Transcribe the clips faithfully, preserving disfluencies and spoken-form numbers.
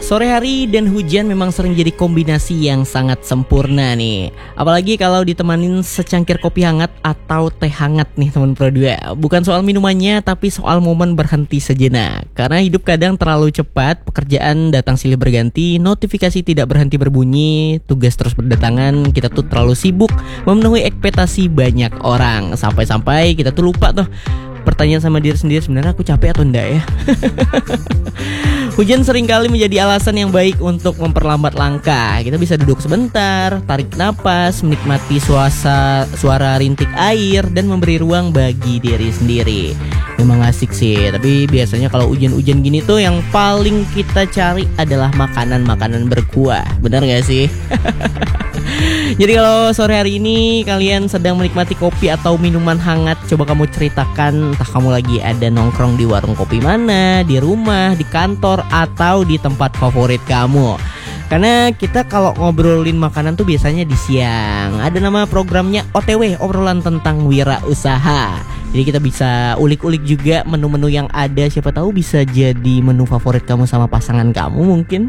Sore hari dan hujan memang sering jadi kombinasi yang sangat sempurna nih. Apalagi kalau ditemanin secangkir kopi hangat atau teh hangat nih teman Pro dua. Bukan soal minumannya tapi soal momen berhenti sejenak. Karena hidup kadang terlalu cepat, pekerjaan datang silih berganti, notifikasi tidak berhenti berbunyi, tugas terus berdatangan, kita tuh terlalu sibuk memenuhi ekspektasi banyak orang. Sampai-sampai kita tuh lupa tuh pertanyaan sama diri sendiri, sebenarnya aku capek atau enggak ya? Hujan seringkali menjadi alasan yang baik untuk memperlambat langkah. Kita bisa duduk sebentar, tarik napas, menikmati suasa, suara rintik air, dan memberi ruang bagi diri sendiri. Memang asik sih, tapi biasanya kalau hujan-hujan gini tuh yang paling kita cari adalah makanan-makanan berkuah. Benar gak sih? Jadi kalau sore hari ini kalian sedang menikmati kopi atau minuman hangat, coba kamu ceritakan entah kamu lagi ada nongkrong di warung kopi mana, di rumah, di kantor, atau di tempat favorit kamu. Karena kita kalau ngobrolin makanan tuh biasanya di siang. Ada nama programnya O T W, obrolan tentang wirausaha. Jadi kita bisa ulik-ulik juga menu-menu yang ada. Siapa tahu bisa jadi menu favorit kamu sama pasangan kamu mungkin.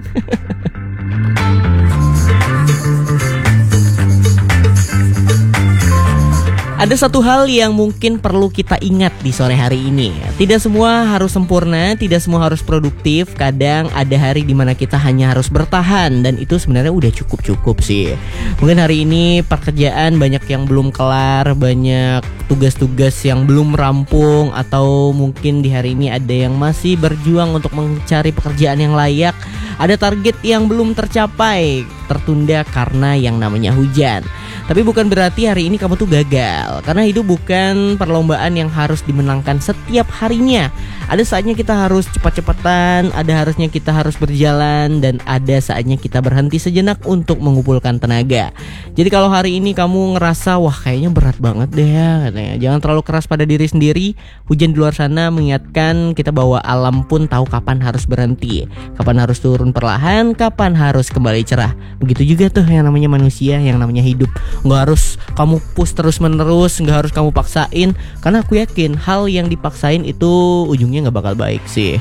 Ada satu hal yang mungkin perlu kita ingat di sore hari ini. Tidak semua harus sempurna, tidak semua harus produktif. Kadang ada hari dimana kita hanya harus bertahan, dan itu sebenarnya udah cukup-cukup sih. Mungkin hari ini pekerjaan banyak yang belum kelar, banyak tugas-tugas yang belum rampung, atau mungkin di hari ini ada yang masih berjuang untuk mencari pekerjaan yang layak. Ada target yang belum tercapai, tertunda karena yang namanya hujan. Tapi bukan berarti hari ini kamu tuh gagal. Karena hidup bukan perlombaan yang harus dimenangkan setiap harinya. Ada saatnya kita harus cepat-cepatan, ada harusnya kita harus berjalan, dan ada saatnya kita berhenti sejenak untuk mengumpulkan tenaga. Jadi kalau hari ini kamu ngerasa wah kayaknya berat banget deh ya, katanya, jangan terlalu keras pada diri sendiri. Hujan di luar sana mengingatkan kita bahwa alam pun tahu kapan harus berhenti, kapan harus turun perlahan, kapan harus kembali cerah. Begitu juga tuh yang namanya manusia, yang namanya hidup. Nggak harus kamu push terus menerus, nggak harus kamu paksain. Karena aku yakin hal yang dipaksain itu ujungnya nggak bakal baik sih.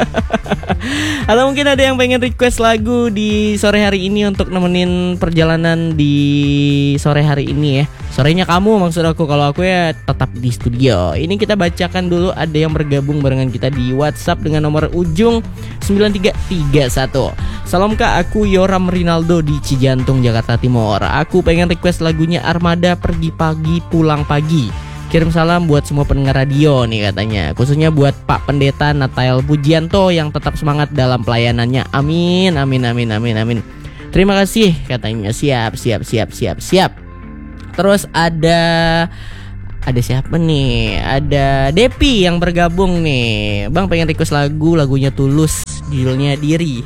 Atau mungkin ada yang pengen request lagu di sore hari ini untuk nemenin perjalanan di sore hari ini ya. Sorenya kamu maksud aku, kalau aku ya tetap di studio. Ini kita bacakan dulu, ada yang bergabung barengan kita di WhatsApp dengan nomor ujung sembilan tiga tiga satu. Salam kak, aku Yoram Rinaldo di Cijantung, Jakarta Timur. Aku pengen request lagunya Armada, Pergi Pagi Pulang Pagi. Kirim salam buat semua pendengar radio nih katanya. Khususnya buat Pak Pendeta Natael Pujianto yang tetap semangat dalam pelayanannya. Amin, amin, amin, amin, amin. Terima kasih katanya. Siap, siap, siap, siap, siap. Terus ada Ada siapa nih? Ada Depi yang bergabung nih. Bang pengen request lagu, lagunya Tulus, judulnya Diri.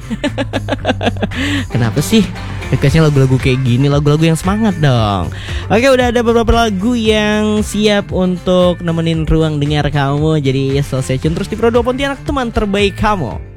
Kenapa sih requestnya lagu-lagu kayak gini? Lagu-lagu yang semangat dong. Oke, udah ada beberapa lagu yang siap untuk nemenin ruang dengar kamu. Jadi stay tune terus di Pro dua Pontianak, teman terbaik kamu.